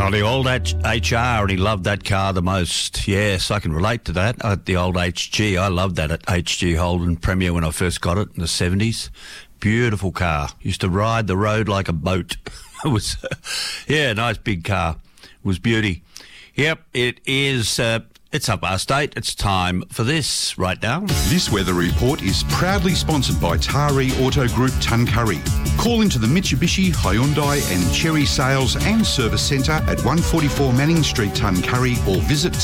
Oh, the old HR, and he loved that car the most. Yes, I can relate to that. The old HG, I loved that at HG Holden Premier when I first got it in the 70s. Beautiful car. Used to ride the road like a boat. It was, nice big car. It was beauty. Yep, it is... it's up our state. It's time for this right now. This weather report is proudly sponsored by Taree Auto Group Tuncurry. Call into the Mitsubishi, Hyundai and Chery Sales and Service Centre at 144 Manning Street, Tuncurry, or visit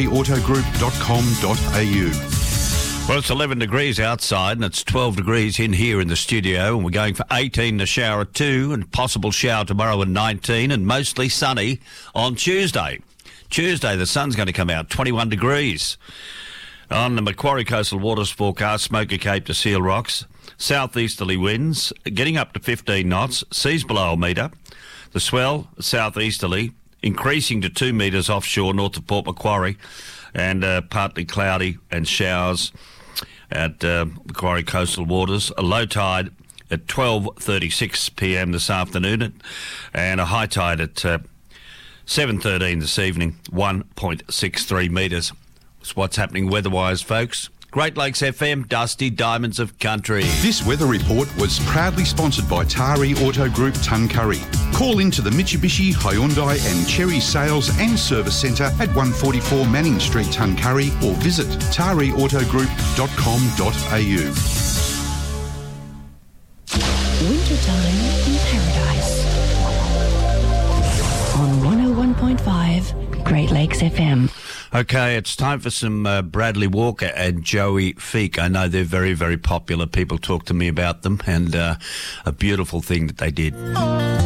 tareautogroup.com.au. Well, it's 11 degrees outside and it's 12 degrees in here in the studio, and we're going for 18 to shower at 2 and possible shower tomorrow at 19 and mostly sunny on Tuesday. Tuesday, the sun's going to come out, 21 degrees. On the Macquarie Coastal Waters forecast, Smoker Cape to Seal Rocks, southeasterly winds getting up to 15 knots, seas below a metre. The swell, southeasterly, increasing to 2 metres offshore north of Port Macquarie, and partly cloudy and showers at Macquarie Coastal Waters. A low tide at 12:36 p.m. this afternoon, and a high tide at 7:13 this evening, 1.63 metres. That's what's happening weather-wise, folks. Great Lakes FM, Dusty Diamonds of Country. This weather report was proudly sponsored by Taree Auto Group Tuncurry. Call into the Mitsubishi, Hyundai and Chery Sales and Service Centre at 144 Manning Street, Tuncurry, or visit tareautogroup.com.au. Wintertime in Paradise on 101.5 Great Lakes FM. Okay, it's time for some Bradley Walker and Joey Feek. I know they're very, very popular. People talk to me about them, and a beautiful thing that they did.